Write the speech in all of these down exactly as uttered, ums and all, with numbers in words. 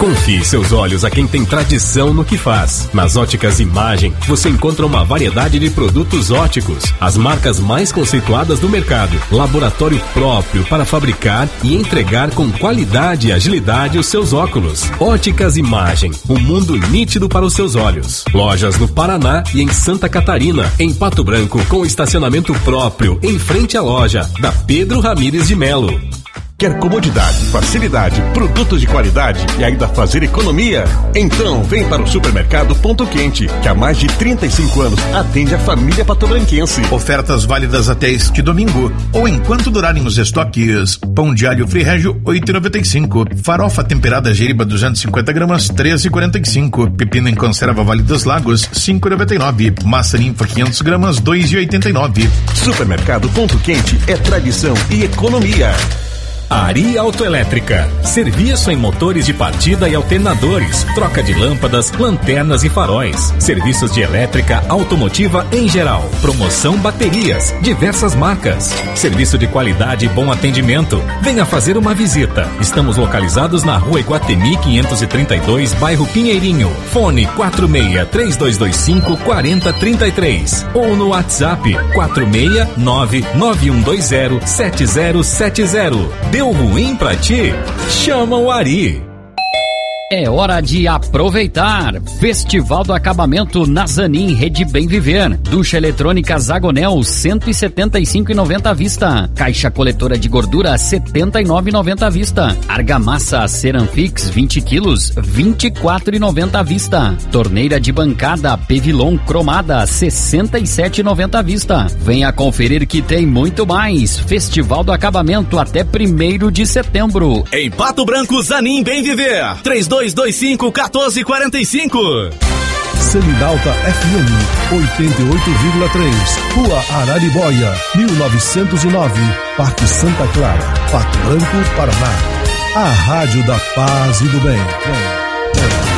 Confie seus olhos a quem tem tradição no que faz. Nas Óticas Imagem, você encontra uma variedade de produtos óticos, as marcas mais conceituadas do mercado, laboratório próprio para fabricar e entregar com qualidade e agilidade os seus óculos. Óticas Imagem, um mundo nítido para os seus olhos. Lojas no Paraná e em Santa Catarina, em Pato Branco, com estacionamento próprio em frente à loja da Pedro Ramires de Melo. Quer comodidade, facilidade, produtos de qualidade e ainda fazer economia? Então vem para o Supermercado Ponto Quente, que há mais de trinta e cinco anos atende a família patobranquense. Ofertas válidas até este domingo ou enquanto durarem os estoques. Pão de alho Free Regio oito reais e noventa e cinco centavos. Farofa temperada Jeriba duzentos e cinquenta gramas treze reais e quarenta e cinco centavos. Pepino em conserva Vale dos Lagos cinco reais e noventa e nove centavos. Massa ninfa quinhentas gramas dois reais e oitenta e nove centavos. Supermercado Ponto Quente é tradição e economia. Ari Autoelétrica. Serviço em motores de partida e alternadores, troca de lâmpadas, lanternas e faróis. Serviços de elétrica automotiva em geral. Promoção baterias, diversas marcas. Serviço de qualidade e bom atendimento. Venha fazer uma visita. Estamos localizados na Rua Iguatemi quinhentos e trinta e dois, bairro Pinheirinho. Fone quatro seis três dois dois cinco quatro zero três três ou no WhatsApp quatro seis nove nove um dois zero sete zero sete zero. Deu ruim pra ti? Chama o Ari. É hora de aproveitar. Festival do Acabamento na Zanin Rede Bem Viver. Ducha eletrônica Zagonel cento e setenta e cinco reais e noventa centavos à vista. Caixa coletora de gordura setenta e nove reais e noventa centavos à vista. Argamassa Ceramfix vinte quilos vinte e quatro reais e noventa centavos à vista. Torneira de bancada Pevilon cromada sessenta e sete reais e noventa centavos à vista. Venha conferir que tem muito mais. Festival do Acabamento até primeiro de setembro. Em Pato Branco, Zanin Bem Viver. três dois dois cinco um quatro quatro cinco. Seminalta F M oitenta e oito vírgula três, Rua Araribóia, mil novecentos e nove, Parque Santa Clara, Pato Branco, Paraná. A Rádio da Paz e do Bem. Bem, bem.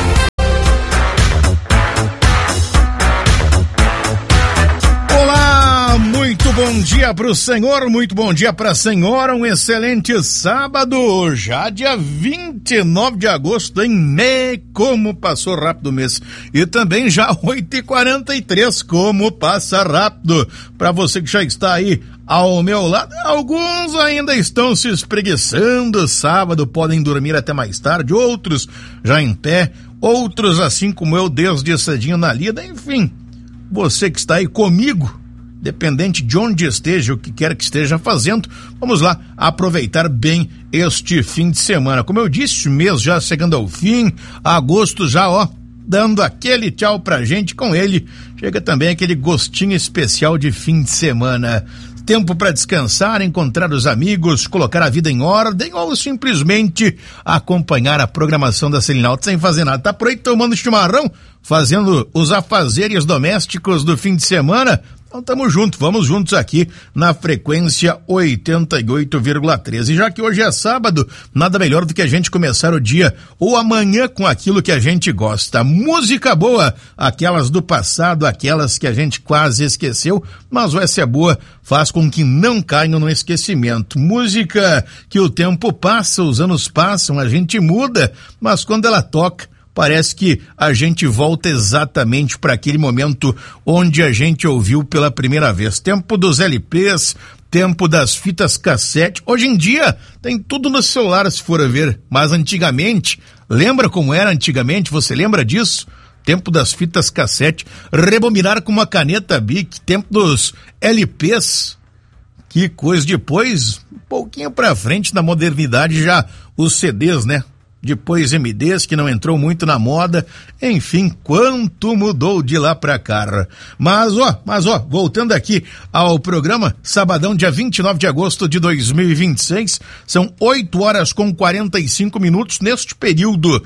Muito bom dia para o senhor, muito bom dia para a senhora, um excelente sábado, já dia vinte e nove de agosto, hein? Me, como passou rápido o mês. E também já oito e quarenta e três, como passa rápido. Para você que já está aí ao meu lado, alguns ainda estão se espreguiçando, sábado podem dormir até mais tarde, outros já em pé, outros assim como eu desde cedinho na lida, enfim, você que está aí comigo, dependente de onde esteja, o que quer que esteja fazendo, vamos lá aproveitar bem este fim de semana. Como eu disse, o mês já chegando ao fim, agosto já, ó, dando aquele tchau pra gente, com ele chega também aquele gostinho especial de fim de semana. Tempo para descansar, encontrar os amigos, colocar a vida em ordem ou simplesmente acompanhar a programação da Selinalta sem fazer nada. Tá por aí tomando chimarrão, fazendo os afazeres domésticos do fim de semana? Então tamo junto, vamos juntos aqui na frequência oitenta e oito vírgula três. E já que hoje é sábado, nada melhor do que a gente começar o dia ou amanhã com aquilo que a gente gosta. Música boa, aquelas do passado, aquelas que a gente quase esqueceu, mas essa é boa, faz com que não caiam no esquecimento. Música que o tempo passa, os anos passam, a gente muda, mas quando ela toca, parece que a gente volta exatamente para aquele momento onde a gente ouviu pela primeira vez. Tempo dos L Ps, tempo das fitas cassete. Hoje em dia tem tudo no celular, se for a ver, mas antigamente, lembra como era antigamente? Você lembra disso? Tempo das fitas cassete, rebobinar com uma caneta Bic, tempo dos L Ps. Que coisa, depois, um pouquinho pra frente da modernidade já os C Ds, né? Depois M Ds, que não entrou muito na moda, enfim, quanto mudou de lá pra cá. Mas ó, mas ó, voltando aqui ao programa, sabadão, dia vinte e nove de agosto de dois mil e vinte e seis, são oito horas com quarenta e cinco minutos, neste período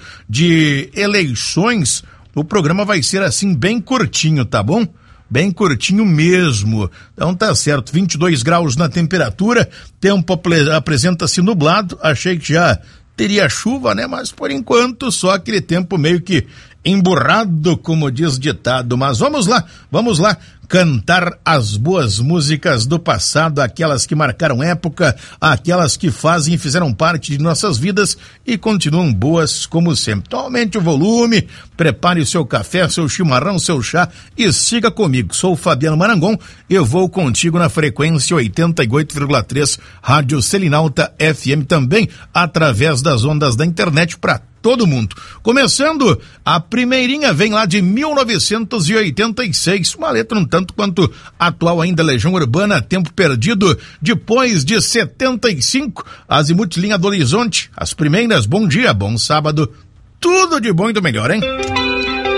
de eleições, o programa vai ser assim bem curtinho, tá bom? Bem curtinho mesmo. Então tá certo, vinte e dois graus na temperatura, tempo apresenta-se nublado, achei que já teria chuva, né? Mas por enquanto só aquele tempo meio que emburrado, como diz ditado. Mas vamos lá, vamos lá cantar as boas músicas do passado, aquelas que marcaram época, aquelas que fazem e fizeram parte de nossas vidas e continuam boas como sempre. Então aumente o volume, prepare o seu café, seu chimarrão, seu chá e siga comigo. Sou o Fabiano Marangon, eu vou contigo na frequência oitenta e oito vírgula três Rádio Selinalta F M, também através das ondas da internet para todo mundo. Começando, a primeirinha vem lá de mil novecentos e oitenta e seis, uma letra um tanto quanto atual ainda, Legião Urbana, Tempo Perdido. Depois de setenta e cinco, Azimuth Linha do Horizonte, as primeiras, Bom Dia, Bom Sábado, tudo de bom e do melhor, hein?